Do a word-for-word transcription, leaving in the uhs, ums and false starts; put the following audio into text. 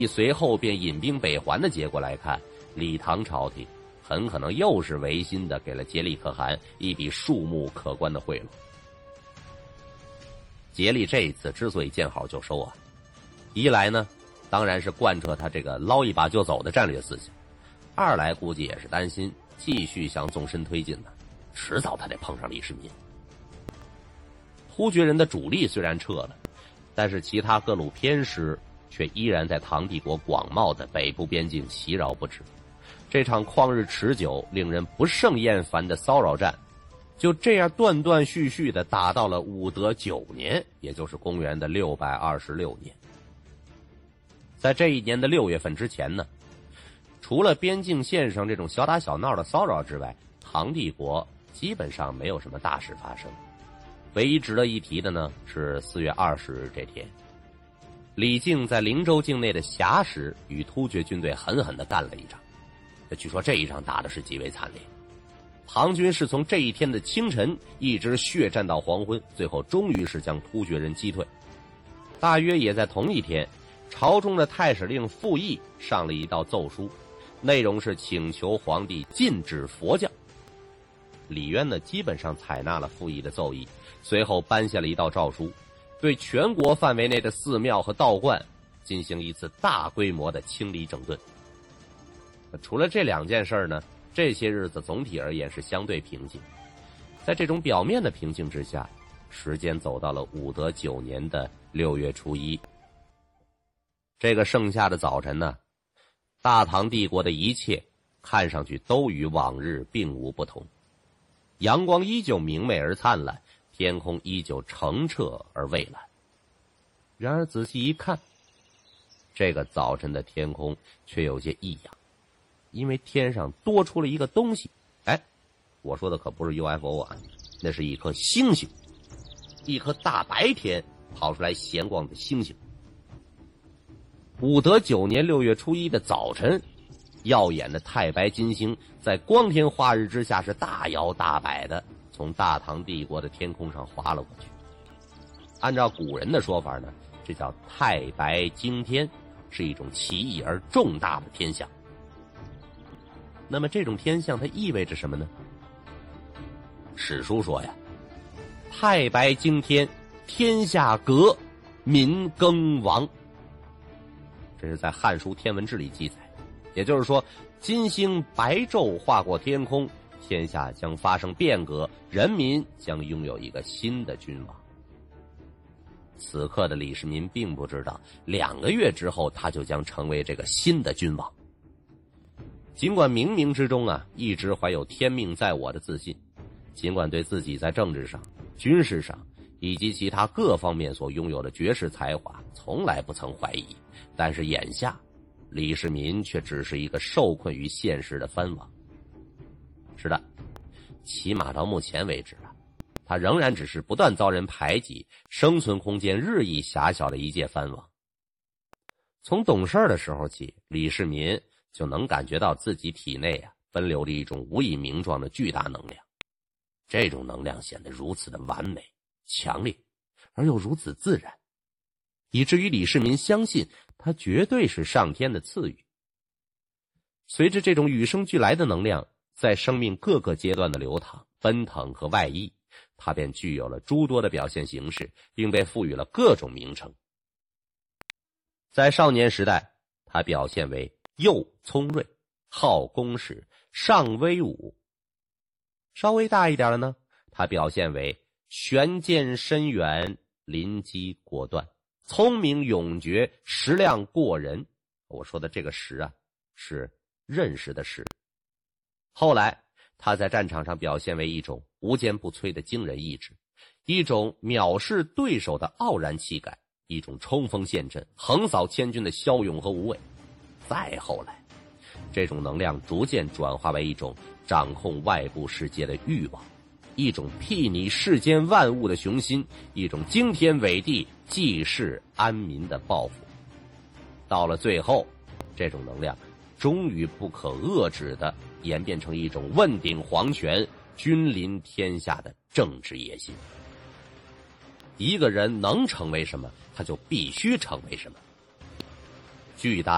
以随后便引兵北还的结果来看，李唐朝廷很可能又是违心的给了竭力可汗一笔数目可观的贿赂。竭力这一次之所以见好就收啊，一来呢当然是贯彻他这个捞一把就走的战略思想，二来估计也是担心继续想纵深推进呢，迟早他得碰上李世民。突厥人的主力虽然撤了，但是其他各路偏师却依然在唐帝国广袤的北部边境袭扰不止。这场旷日持久、令人不胜厌烦的骚扰战，就这样断断续续的打到了武德九年，也就是公元的六百二十六年。在这一年的六月份之前呢，除了边境线上这种小打小闹的骚扰之外，唐帝国基本上没有什么大事发生。唯一值得一提的呢，是四月二十日这天，李靖在灵州境内的峡石与突厥军队狠狠地干了一仗。据说这一仗打的是极为惨烈，唐军是从这一天的清晨一直血战到黄昏，最后终于是将突厥人击退。大约也在同一天，朝中的太史令傅毅上了一道奏书，内容是请求皇帝禁止佛教。李渊呢，基本上采纳了傅毅的奏议，随后颁下了一道诏书，对全国范围内的寺庙和道观进行一次大规模的清理整顿。除了这两件事呢，这些日子总体而言是相对平静。在这种表面的平静之下，时间走到了武德九年的六月初一。这个盛夏的早晨呢，大唐帝国的一切看上去都与往日并无不同。阳光依旧明媚而灿烂，天空依旧澄澈而蔚蓝。然而仔细一看，这个早晨的天空却有些异样，因为天上多出了一个东西。哎，我说的可不是 U F O 啊，那是一颗星星，一颗大白天跑出来闲逛的星星。武德九年六月初一的早晨，耀眼的太白金星在光天化日之下是大摇大摆的从大唐帝国的天空上划了过去。按照古人的说法呢，这叫太白惊天，是一种奇异而重大的天象。那么这种天象它意味着什么呢？史书说呀，太白惊天，天下革，民更亡。这是在《汉书天文志》里记载，也就是说，金星白昼划过天空，天下将发生变革，人民将拥有一个新的君王。此刻的李世民并不知道，两个月之后他就将成为这个新的君王。尽管冥冥之中啊，一直怀有天命在我的自信，尽管对自己在政治上、军事上以及其他各方面所拥有的绝世才华从来不曾怀疑，但是眼下李世民却只是一个受困于现实的藩王。是的，起码到目前为止啊，他仍然只是不断遭人排挤、生存空间日益狭小的一介藩王。从懂事的时候起，李世民就能感觉到自己体内啊奔流着一种无以名状的巨大能量，这种能量显得如此的完美、强烈，而又如此自然，以至于李世民相信它绝对是上天的赐予。随着这种与生俱来的能量在生命各个阶段的流淌、奔腾和外溢，它便具有了诸多的表现形式，并被赋予了各种名称。在少年时代，它表现为幼聪锐、好攻势、尚威武。稍微大一点的呢，它表现为悬剑深远、临机果断、聪明勇决、识量过人。我说的这个识啊，是认识的识。后来他在战场上表现为一种无坚不摧的惊人意志，一种藐视对手的傲然气概，一种冲锋陷阵、横扫千军的骁勇和无畏。再后来，这种能量逐渐转化为一种掌控外部世界的欲望，一种睥睨世间万物的雄心，一种惊天伟地、济世安民的抱负。到了最后，这种能量终于不可遏制地演变成一种问鼎皇权、君临天下的政治野心。一个人能成为什么，他就必须成为什么。巨大